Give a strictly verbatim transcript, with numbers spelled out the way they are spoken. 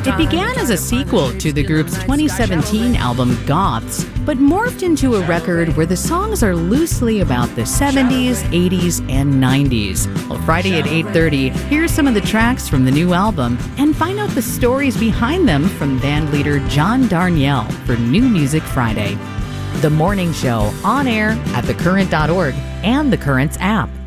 It began as a sequel to the group's twenty seventeen album Goths, but morphed into a record where the songs are loosely about the seventies, eighties, and nineties. Well, Friday at eight thirty, here's some of the tracks from the new album and find out the stories behind them from bandleader John Darnielle for New Music Friday. The Morning Show, on air at the current dot org and the Currents app.